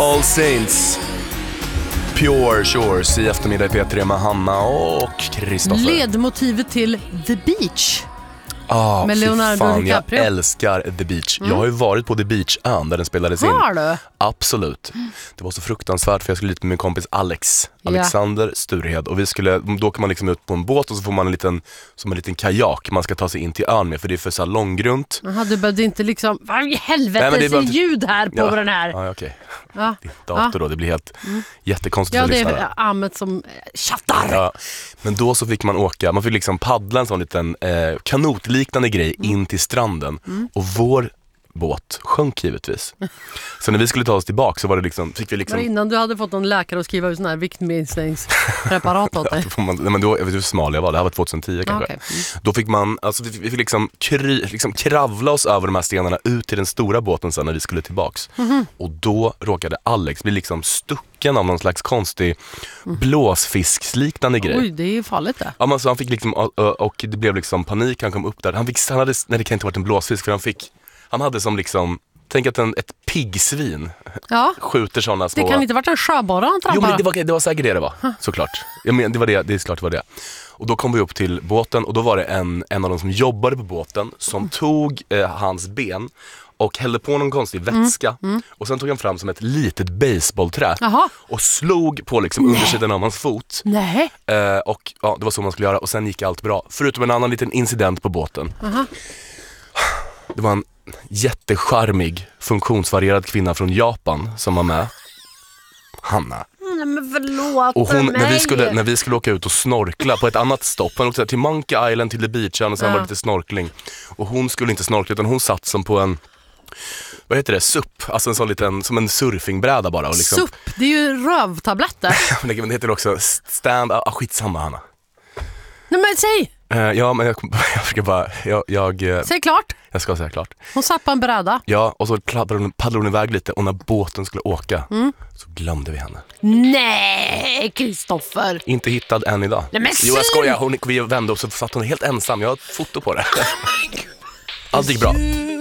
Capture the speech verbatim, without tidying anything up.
All Saints, Pure Shores i eftermiddag i P tre med Hanna och Kristoffer. Ledmotivet till The Beach. Ah, med Leonardo fan, DiCaprio. Jag älskar The Beach. Mm. Jag har ju varit på The Beach-ön där den spelades in. Har du? Absolut. Det var så fruktansvärt för jag skulle dit med min kompis Alex, Alexander ja. Sturhed. Och vi skulle, då kan man liksom ut på en båt och så får man en liten, som en liten kajak man ska ta sig in till ön med, för det är för så här långgrunt. Aha, du behövde inte liksom, vad i helvete Nej, det är bara... ljud här på ja. den här. Ja, okej. Okay. Ja. Det är dator då, det blir helt mm. jättekonstigt ja, för lyssnare. Ja, det är Ahmed som tjattar. Ja. Men då så fick man åka, man fick liksom paddla en sån liten eh, kanotliknande grej mm. in till stranden. Mm. Och vår båt sjönk givetvis. Så när vi skulle ta oss tillbaka så var det liksom, fick vi liksom... Var innan du hade fått någon läkare att skriva ut sån här viktminskningspreparat åt dig? ja, man, nej, men då, jag vet hur smal jag var, det här var tjugohundratio kanske. Ah, okay. mm. Då fick man, alltså vi, vi fick liksom, kry, liksom kravla oss över de här stenarna ut till den stora båten sen när vi skulle tillbaks. Mm-hmm. Och då råkade Alex bli liksom stucken av någon slags konstig mm. blåsfisksliknande grej. Oj, det är ju farligt det. Ja, men så han fick liksom, och, och det blev liksom panik, han kom upp där. Han fick, han hade, nej det kan inte ha varit en blåsfisk, för han fick Han hade som liksom, tänk att en, ett piggsvin ja. skjuter sådana små... Det kan inte varit en sjöborre han trampar. Jo, men det var, det var säkert det det var, huh. såklart. Jag men, det var det, det är klart det var det. Och då kom vi upp till båten och då var det en, en av de som jobbade på båten som mm. tog eh, hans ben och hällde på någon konstig vätska. Mm. Mm. Och sen tog han fram som ett litet baseballträ Aha. och slog på liksom undersidan av hans fot. Nej. Eh, och ja, det var så man skulle göra. Och sen gick allt bra, förutom en annan liten incident på båten. Aha. Det var en jättecharmig, funktionsvarierad kvinna från Japan som var med. Hanna. Nej, men förlåt och hon, mig. när, vi skulle, när vi skulle åka ut och snorkla på ett annat stopp, man åkte till Monkey Island, till The Beach och sen ja. var det lite snorkling. Och hon skulle inte snorkla utan hon satt som på en, vad heter det, supp, alltså en sån liten, som en surfingbräda bara. Och liksom, supp, det är ju rövtabletter. Men det heter också stand, ah, skitsamma Hanna. Nej men säg! Uh, ja men jag, jag försöker bara, jag, jag uh, säg klart. Jag ska säga klart. Hon satt på en bräda. Ja, och så paddlade hon, paddlade hon iväg lite och när båten skulle åka mm. så glömde vi henne. Nej, Kristoffer. Inte hittad än idag. Nej, men jo, jag skojar. Hon, vi vände och så satt hon helt ensam. Jag har ett foto på det. Allt gick bra.